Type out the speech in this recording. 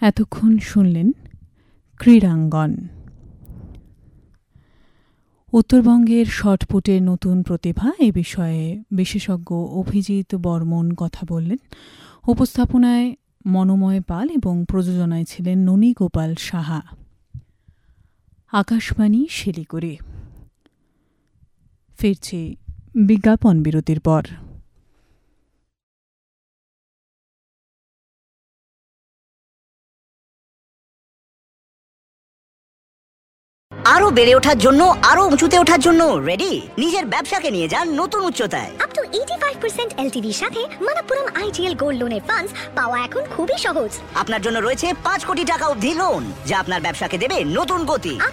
এতক্ষণ শুনলেন ক্রীড়াঙ্গন। উত্তরবঙ্গের শটপুটের নতুন প্রতিভা এ বিষয়ে বিশেষজ্ঞ অভিজিৎ বর্মন কথা বললেন। উপস্থাপনায় মনোময় পাল এবং প্রযোজনায় ছিলেন ননী গোপাল সাহা। আকাশবাণী শিলিগুড়ি। ফিরছি বিজ্ঞাপন বিরতির পর। আরো বেড়ে ওঠার জন্য, আরো উঁচুতে ওঠার জন্য রেডি? নিজের ব্যবসাকে নিয়ে যান নতুন উচ্চতায়। আপ টু 85% এলটিভির সাথে মানাপুরম আইজিএল গোল্ড লোনের ফান্ডস পাওয়া এখন খুবই সহজ। আপনার জন্য রয়েছে 5 কোটি টাকা অবধি লোন, যা আপনার ব্যবসাকে দেবে নতুন গতি।